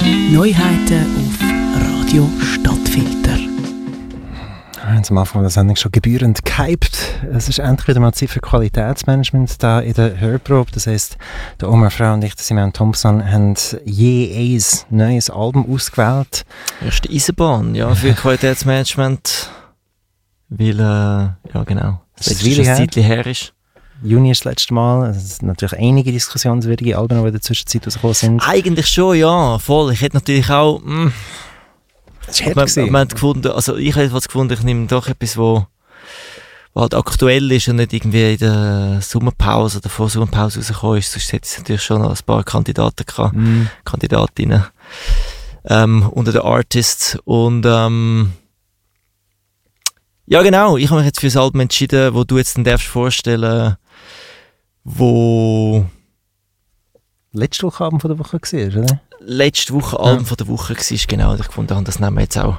Neuheiten auf Radio Stadtfilter. Wir haben am Anfang der Sendung schon gebührend gehypt. Es ist endlich wieder mal Zeit für Qualitätsmanagement da in der Hörprobe. Das heisst, der Omar Frau und ich, der Simon Thompson, haben je ein neues Album ausgewählt. Erste Eisenbahn, ja, für Qualitätsmanagement. Weil, ja genau, das ist schon ein Zeitchen her ist. Juni ist das letzte Mal. Es sind natürlich einige diskussionswürdige Alben, die in der Zwischenzeit rausgekommen sind. Eigentlich schon, ja, voll. Ich hätte natürlich auch... Das ist hart man hat gefunden, also ich habe was gefunden, ich nehme doch etwas, wo halt aktuell ist und nicht irgendwie in der Sommerpause oder vor Sommerpause rausgekommen ist. Sonst hätte es natürlich schon noch ein paar Kandidaten gehabt, Kandidatinnen unter den Artists. Und ja genau, ich habe mich jetzt für das Album entschieden, wo du jetzt dann darfst vorstellen, wo letzte Woche Abend von der Woche war, oder? Letzte Woche Album von der Woche war, genau. Und ich gefunden habe, das nehmen wir jetzt auch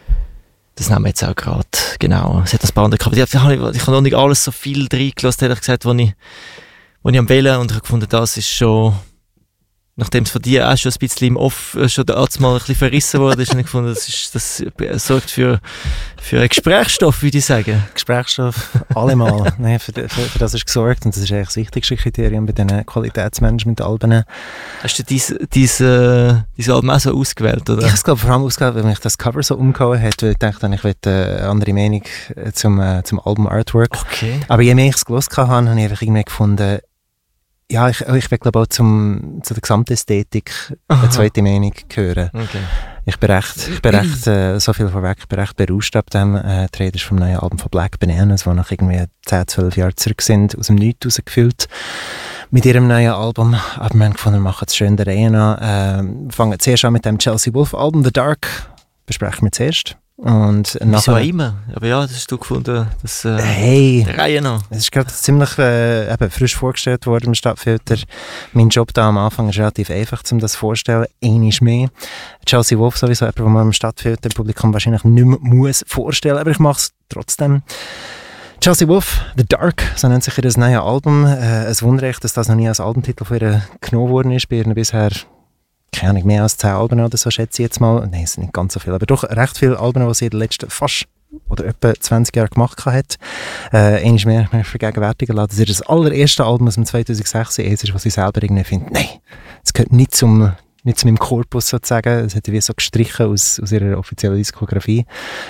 gerade, genau. Es hat ein paar andere gehabt. Ich habe noch nicht alles so viel reingelassen, ehrlich gesagt, wo ich am Wählen, und ich habe gefunden, das ist schon, nachdem es von dir auch schon ein bisschen im Off schon mal ein bisschen verrissen wurde, ist, ich gefunden, das sorgt für einen Gesprächsstoff, würde ich sagen. Gesprächsstoff, allemal. Nein, für das ist gesorgt, und das ist eigentlich das wichtigste Kriterium bei diesen Qualitätsmanagement-Alben. Hast du diese Alben auch so ausgewählt, oder? Ich habe es, glaube ich, vor allem ausgewählt, weil mich das Cover so umgehauen hat, weil ich dachte, ich will eine andere Meinung zum Album-Artwork. Okay. Aber je mehr ich es gelesen habe, habe ich einfach irgendwie gefunden, ja, ich will, glaube ich, auch zu der Gesamtästhetik eine zweite Meinung hören. Okay. Ich bin recht so viel vorweg, ich bin recht berauscht ab dem. Die Rede ist vom neuen Album von Black Bananas, die nach irgendwie 10, 12 Jahren zurück sind, aus dem Nichts rausgefüllt mit ihrem neuen Album. Aber wir haben gefunden, wir machen es schön der Reihe an. Wir fangen zuerst an mit dem Chelsea Wolfe Album, The Dark, besprechen wir zuerst. Und wieso immer? Aber ja, das hast du gefunden, das hey, der Reihe noch. Es ist gerade ziemlich frisch vorgestellt worden im Stadtfilter. Mein Job da am Anfang ist relativ einfach, um das vorzustellen. Einmal mehr. Chelsea Wolfe sowieso, jemand, den man im Stadtfilter Publikum wahrscheinlich nicht mehr muss vorstellen, aber ich mache es trotzdem. Chelsea Wolfe, The Dark, so nennt sich ihr neue Album. Es wundert echt, dass das noch nie als Albumtitel von ihr genommen worden ist. Bei ihr bisher, keine Ahnung, mehr als 10 Alben oder so, schätze ich jetzt mal. Nein, es sind nicht ganz so viele, aber doch recht viele Alben, die sie in den letzten fast oder etwa 20 Jahren gemacht hat. Einmal mehr vergegenwärtigen lassen. Das ist das allererste Album aus dem 2006 ist, was sie selber irgendwie findet, nein, es gehört nicht zu meinem Korpus sozusagen. Es hat wie so gestrichen aus ihrer offiziellen Diskografie.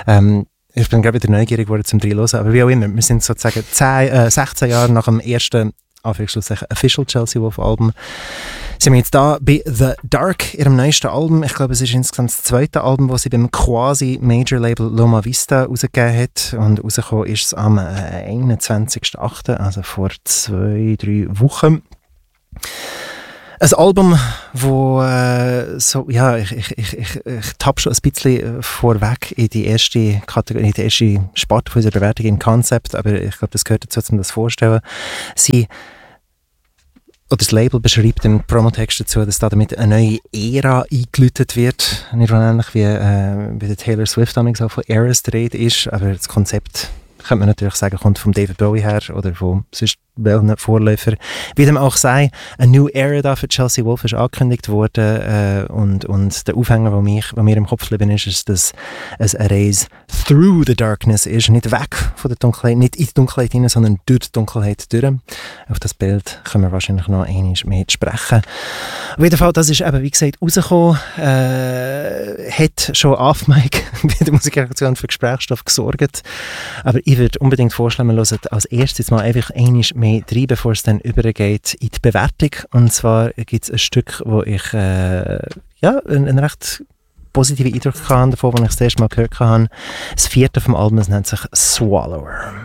Ich bin gerade wieder neugierig geworden zum Reinhören, aber wie auch immer, wir sind sozusagen 16 Jahre nach dem ersten Official Chelsea Wolfe Album. Sind wir jetzt da bei The Dark, ihrem neuesten Album. Ich glaube, es ist insgesamt das zweite Album, das sie beim quasi Major Label Loma Vista rausgegeben hat. Und rausgekommen ist es am 21.08., also vor 2-3 Wochen. Ein Album, wo so, ja, ich tappe schon ein bisschen vorweg in die erste Kategorie, in die erste Sparte von unserer Bewertung im Konzept, aber ich glaube, das gehört dazu, um das vorzustellen. Das Label beschreibt im Promotext dazu, dass damit eine neue Ära eingeläutet wird. Nicht ähnlich wie der Taylor Swift damals auch von Eras die Rede ist, aber das Konzept, könnte man natürlich sagen, kommt von David Bowie her oder von sonst welchen Vorläufer. Wie dem auch sei, eine New Era da für Chelsea Wolfe ist angekündigt worden und der Aufhänger, der mir im Kopf geblieben ist, dass es eine Reise through the darkness ist, nicht weg von der Dunkelheit, nicht in die Dunkelheit hinein, sondern durch die Dunkelheit durch. Auf das Bild können wir wahrscheinlich noch einmal mehr sprechen. Auf jeden Fall, das ist eben, wie gesagt, rausgekommen, hat schon auf Mike bei der Musikredaktion für Gesprächsstoff gesorgt, aber ich würde unbedingt vorschlagen, wir hören als erstes mal einfach einmal mehr rein, bevor es dann übergeht in die Bewertung. Und zwar gibt es ein Stück, wo ich einen recht positiven Eindruck hatte, davon, als ich das erste Mal gehört habe. Das 4. vom Album nennt sich Swallower.